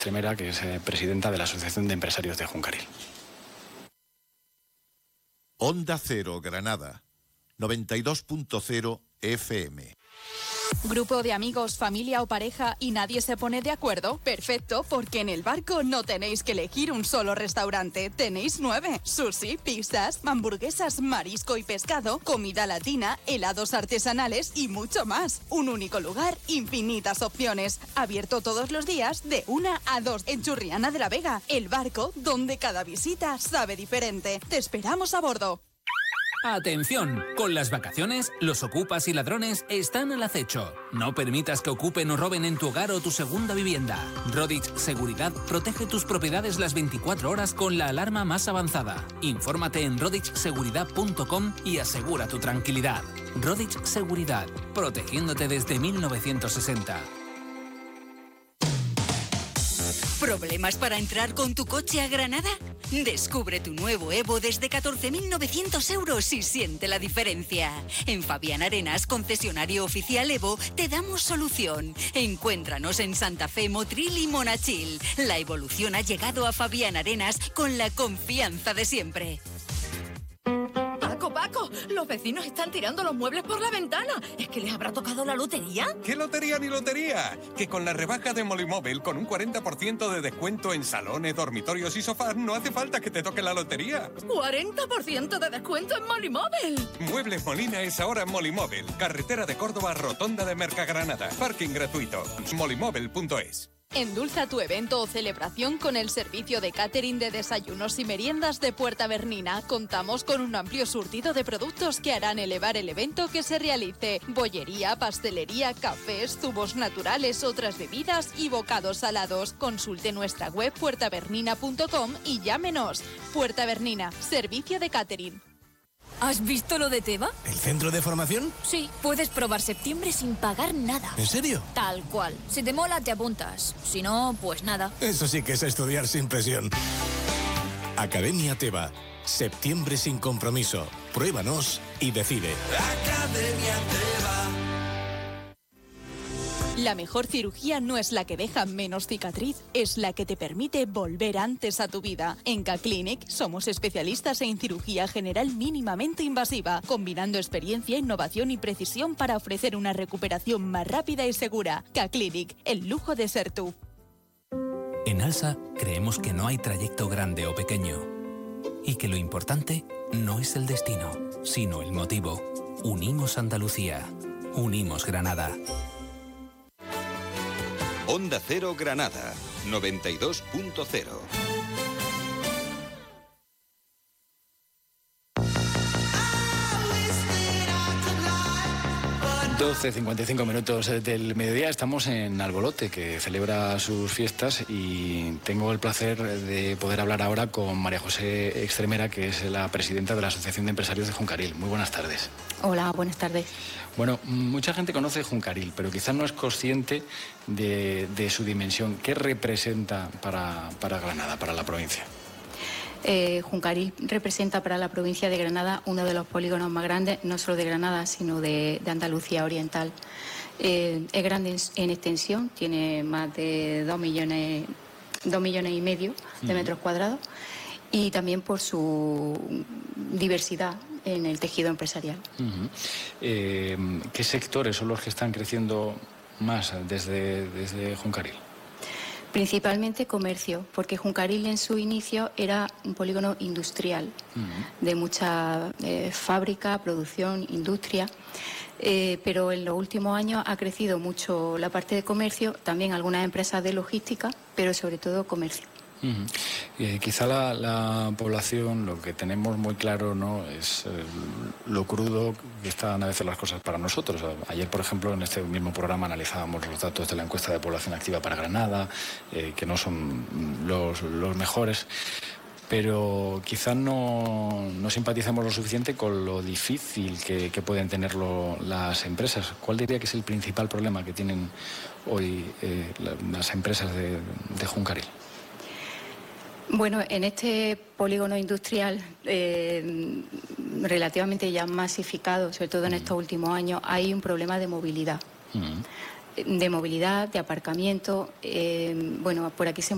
Extremera, que es presidenta de la Asociación de Empresarios de Juncaril. Onda Cero Granada, 92.0 FM. ¿Grupo de amigos, familia o pareja y nadie se pone de acuerdo? Perfecto, porque en El Barco no tenéis que elegir un solo restaurante. Tenéis 9. Sushi, pizzas, hamburguesas, marisco y pescado, comida latina, helados artesanales y mucho más. Un único lugar, infinitas opciones. Abierto todos los días de 1 a 2 en Churriana de la Vega. El Barco, donde cada visita sabe diferente. Te esperamos a bordo. ¡Atención! Con las vacaciones, los ocupas y ladrones están al acecho. No permitas que ocupen o roben en tu hogar o tu segunda vivienda. Rodich Seguridad protege tus propiedades las 24 horas con la alarma más avanzada. Infórmate en rodichseguridad.com y asegura tu tranquilidad. Rodich Seguridad, protegiéndote desde 1960. ¿Problemas para entrar con tu coche a Granada? Descubre tu nuevo Evo desde 14.900 euros y siente la diferencia. En Fabián Arenas, concesionario oficial Evo, te damos solución. Encuéntranos en Santa Fe, Motril y Monachil. La evolución ha llegado a Fabián Arenas con la confianza de siempre. Paco, los vecinos están tirando los muebles por la ventana. ¿Es que les habrá tocado la lotería? ¿Qué lotería ni lotería? Que con la rebaja de Molimóvil, con un 40% de descuento en salones, dormitorios y sofás, no hace falta que te toque la lotería. ¡40% de descuento en Molimóvil! Muebles Molina es ahora Molimóvil. Carretera de Córdoba, Rotonda de Mercagranada. Parking gratuito. Molimóvil.es. Endulza tu evento o celebración con el servicio de catering de desayunos y meriendas de Puerta Bernina. Contamos con un amplio surtido de productos que harán elevar el evento que se realice. Bollería, pastelería, cafés, zumos naturales, otras bebidas y bocados salados. Consulte nuestra web puertabernina.com y llámenos. Puerta Bernina, servicio de catering. ¿Has visto lo de Teva? ¿El centro de formación? Sí, puedes probar septiembre sin pagar nada. ¿En serio? Tal cual. Si te mola, te apuntas. Si no, pues nada. Eso sí que es estudiar sin presión. Academia Teva. Septiembre sin compromiso. Pruébanos y decide. Academia Teva. La mejor cirugía no es la que deja menos cicatriz, es la que te permite volver antes a tu vida. En K-Clinic somos especialistas en cirugía general mínimamente invasiva, combinando experiencia, innovación y precisión para ofrecer una recuperación más rápida y segura. K-Clinic, el lujo de ser tú. En ALSA creemos que no hay trayecto grande o pequeño y que lo importante no es el destino, sino el motivo. Unimos Andalucía, unimos Granada. Onda Cero Granada, 92.0. 12:55 del mediodía, estamos en Albolote, que celebra sus fiestas, y tengo el placer de poder hablar ahora con María José Extremera, que es la presidenta de la Asociación de Empresarios de Juncaril. Muy buenas tardes. Hola, buenas tardes. Bueno, mucha gente conoce Juncaril, pero quizás no es consciente de su dimensión. ¿Qué representa para Granada, para la provincia? Juncaril representa para la provincia de Granada uno de los polígonos más grandes, no solo de Granada, sino de Andalucía Oriental. Es grande en extensión, tiene más de 2,5 millones de metros cuadrados, y también por su diversidad en el tejido empresarial. ¿Qué sectores son los que están creciendo más desde Juncaril? Principalmente comercio, porque Juncaril en su inicio era un polígono industrial, de mucha fábrica, producción, industria, pero en los últimos años ha crecido mucho la parte de comercio, también algunas empresas de logística, pero sobre todo comercio. Quizá la población, lo que tenemos muy claro, ¿no?, es lo crudo que están a veces las cosas para nosotros. Ayer, por ejemplo, en este mismo programa analizábamos los datos de la encuesta de población activa para Granada, que no son los mejores, pero quizás no simpatizamos lo suficiente con lo difícil que pueden tenerlo las empresas. ¿Cuál diría que es el principal problema que tienen hoy las empresas de Juncaril? Bueno, en este polígono industrial relativamente ya masificado, sobre todo en estos últimos años, hay un problema de movilidad. De movilidad, de aparcamiento. Bueno, por aquí se